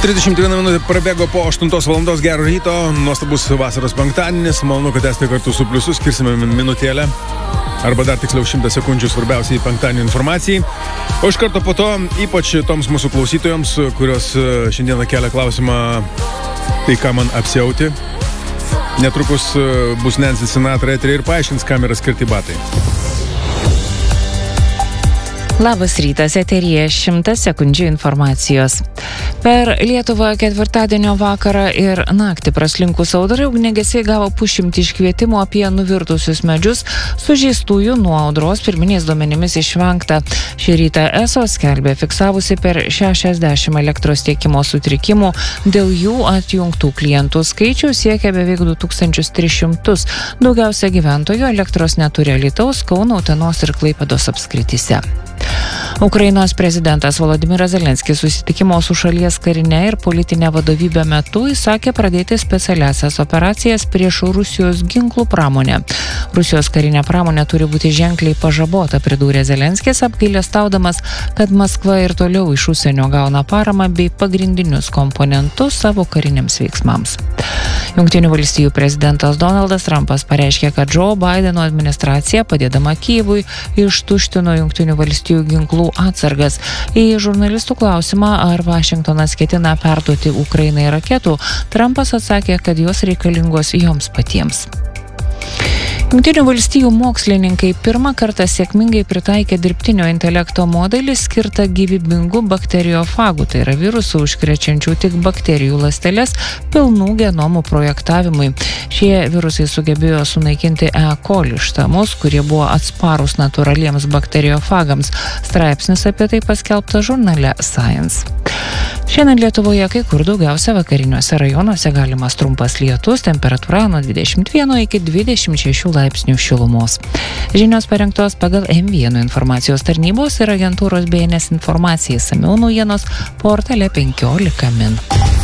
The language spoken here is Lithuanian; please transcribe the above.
31 minutė prabėgo po 8 valandos. Gero ryto, nuostabus vasaros penktadienis. Malonu, kad esate kartu su Pliusu. Skirsime minutėlę, arba dar tiksliau 100 sekundžių svarbiausiai penktadienio informacijai. O iš karto po to, ypač toms mūsų klausytojams, kurios šiandieną kelia klausimą, tai ką man apsiauti. Netrukus bus Nancy Sinatra eteryje ir paaiškins, kam yra skirti batai. Labas rytas, eteryje 100 sekundžių informacijos. Per Lietuvą ketvirtadienio vakarą ir naktį praslinkus audrai ugniagesiai gavo pusšimtį iškvietimų apie nuvirtusius medžius, sužeistųjų nuo audros pirminiais duomenimis išvengta. Šį rytą ESO skelbė fiksavusi per 60 elektros tiekimo sutrikimų, dėl jų atjungtų klientų skaičius siekia beveik 2300. Daugiausia gyventojų elektros neturi Alytaus, Kauno, Utenos ir Klaipėdos apskrityse. Ukrainos prezidentas Volodymyras Zelenskis susitikimo su šalies karinė ir politinė vadovybė metu įsakė pradėti specialiasias operacijas prieš Rusijos ginklų pramonę. Rusijos karinė pramonė turi būti ženkliai pažabota, pridūrė Zelenskis, apgailestaudamas, kad Maskva ir toliau iš užsienio gauna paramą bei pagrindinius komponentus savo kariniams veiksmams. Jungtinių valstijų prezidentas Donaldas Trumpas pareiškė, kad Joe Bideno administracija, padėdama Kyjivui, ištuštino Jungtinių valstijų ginklų atsargas. Į žurnalistų klausimą, ar Vašingtonas ketina perduoti Ukrainai raketų, Trumpas atsakė, kad jos reikalingos joms patiems. Jungtinių valstijų mokslininkai pirmą kartą sėkmingai pritaikė dirbtinio intelekto modelį skirtą gyvybingų bakteriofagų, tai yra virusų užkrečiančių tik bakterijų ląsteles, pilnų genomų projektavimui. Šie virusai sugebėjo sunaikinti E. coli štamus, kurie buvo atsparūs natūraliems bakteriofagams. Straipsnis apie tai paskelbta žurnale Science. Šiandien Lietuvoje kai kur daugiausia vakariniuose rajonuose galimas trumpas lietus, temperatūra nuo 21 iki 26 laipsnių šilumos. Žinios parengtos pagal M1 informacijos tarnybos ir agentūros BNS informacijai, samiau naujienos portale 15 min.